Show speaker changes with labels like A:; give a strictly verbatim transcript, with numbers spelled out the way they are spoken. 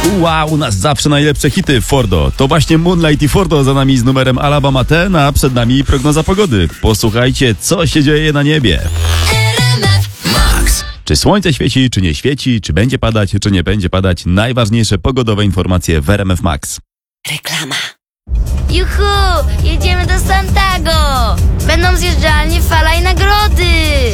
A: Wow, u nas zawsze najlepsze hity Fordo. To właśnie Moonlight i Fordo za nami z numerem Alabama Ten, a przed nami prognoza pogody. Posłuchajcie, co się dzieje na niebie. Czy słońce świeci, czy nie świeci, czy będzie padać, czy nie będzie padać. Najważniejsze pogodowe informacje w R M F Max.
B: Reklama. Juhu, jedziemy do Santago. Będą zjeżdżalnie, fala i nagrody.